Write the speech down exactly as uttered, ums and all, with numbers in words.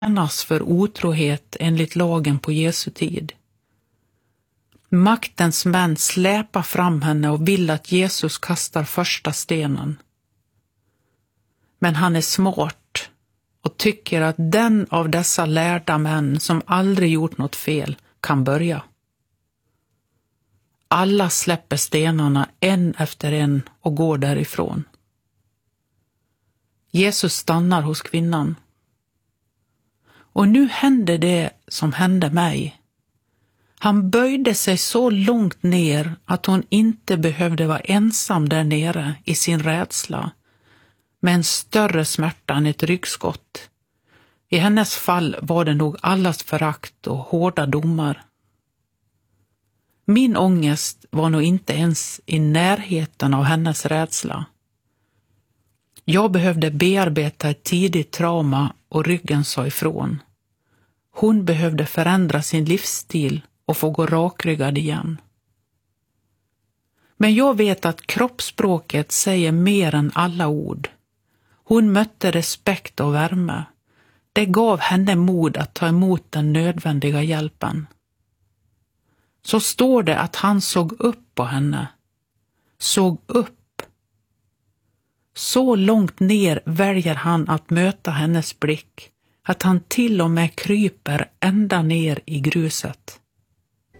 stenas för otrohet enligt lagen på Jesu tid. Maktens män släpar fram henne och vill att Jesus kastar första stenen. Men han är smart och tycker att den av dessa lärda män som aldrig gjort något fel kan börja. Alla släpper stenarna en efter en och går därifrån. Jesus stannar hos kvinnan. Och nu hände det som hände mig. Han böjde sig så långt ner att hon inte behövde vara ensam där nere i sin rädsla, med en större smärta än ett ryggskott. I hennes fall var det nog allas förakt och hårda domar. Min ångest var nog inte ens i närheten av hennes rädsla. Jag behövde bearbeta ett tidigt trauma och ryggen sa ifrån. Hon behövde förändra sin livsstil och få gå rakryggad igen. Men jag vet att kroppsspråket säger mer än alla ord. Hon mötte respekt och värme. Det gav henne mod att ta emot den nödvändiga hjälpen. Så står det att han såg upp på henne. Såg upp. Så långt ner väljer han att möta hennes blick att han till och med kryper ända ner i gruset.